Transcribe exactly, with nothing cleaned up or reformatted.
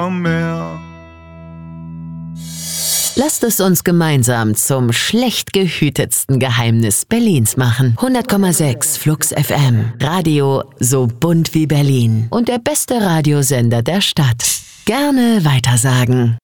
mehr. Lasst es uns gemeinsam zum schlecht gehütetsten Geheimnis Berlins machen. hundert Komma sechs Flux F M. Radio so bunt wie Berlin. Und der beste Radiosender der Stadt. Gerne weitersagen.